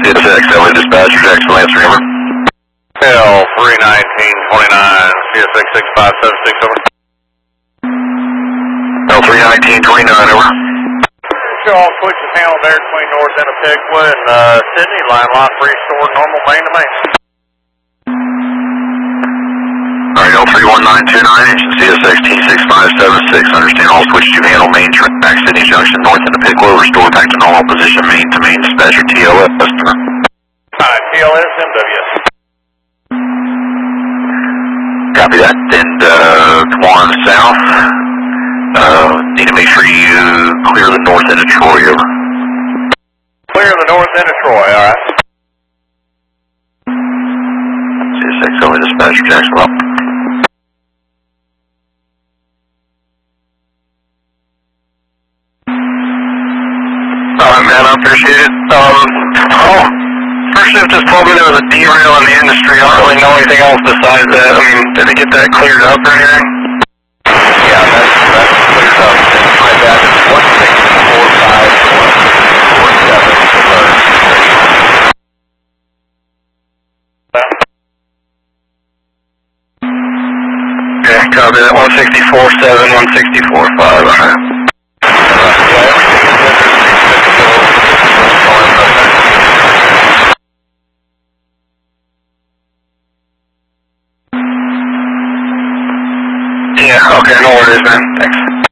CSX, LA Dispatcher, Jackson Lance, remember? L31929, CSX 6576, over. L31929, over. Show all switches handled there between North Inapicua and Sydney. Line restored normal main to main. Alright, L31929, engine CSX T6576. Understand all switches you handle main track, Sydney Junction, North Inapicua. Restore back to normal position, main to main. Dispatcher TLS, customer. Alright, TLS, MWS. Copy that. And come on south. Need to make sure you clear the north end of Troy, over. Clear the north end of Troy, alright. CSX, LA Dispatcher, Jackson, up. Alright, man, I appreciate it. First shift just told me there was a derail in the industry. I don't really know anything else besides that. I mean, did they get that cleared up or anything? Yeah, that's cleared up. My bad. It's 1645 to 1647. Okay, copy that. 164.7, 164.5. Alright. Yeah, everything is good. Yeah, okay, no worries, man. Thanks.